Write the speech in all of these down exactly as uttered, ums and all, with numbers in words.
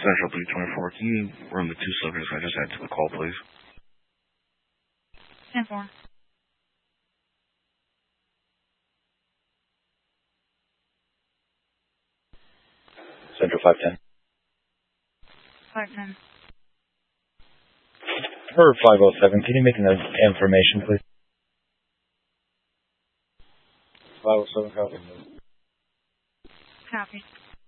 Central three twenty-four. Can you run the two subjects I just had to the call, please? ten four. Central five ten. five ten. For five oh seven, can you make an information, please? five oh seven, copy. Copy.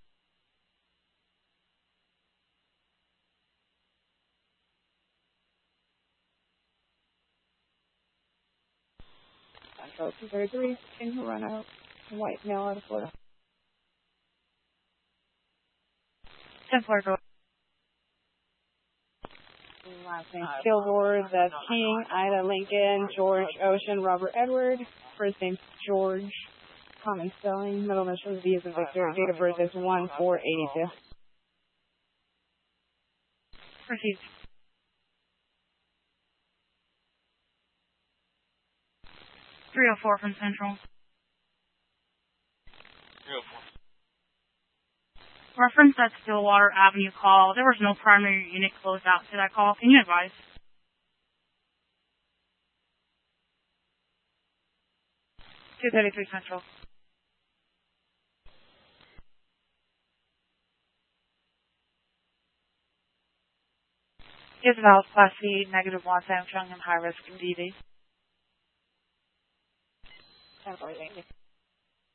Central two thirty-three, can you run out white male out of Florida? ten four, go. Last name Kilgore, that's King, Ida Lincoln, George Ocean, Robert Edward. First name George, common spelling, middle initial V as in Victor. Date of birth is one four eighty-two. Proceed. three oh four from Central. three oh four. Reference that Stillwater Avenue call. There was no primary unit closed out to that call. Can you advise? two thirty-three Central. Is valve class C, negative one, Samsung, and high risk in D D. ten four, thank you.